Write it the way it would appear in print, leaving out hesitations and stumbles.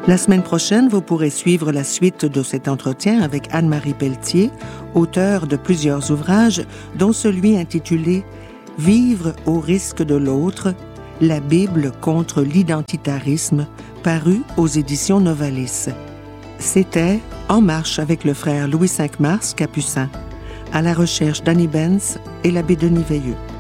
La semaine prochaine, vous pourrez suivre la suite de cet entretien avec Anne-Marie Pelletier, auteure de plusieurs ouvrages, dont celui intitulé « Vivre au risque de l'autre, la Bible contre l'identitarisme », paru aux éditions Novalis. C'était « En marche avec le frère Louis V Mars, Capucin », à la recherche d'Annie Benz et l'abbé Denis Veilleux.